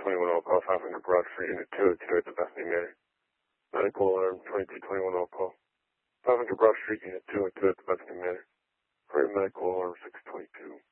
2221 all call, 500 Broad Street, Unit 202 at the Bethany Manor. Medical alarm 2221 all call, 500 Broad Street, Unit 202 at the Bethany Manor. For medical alarm 622.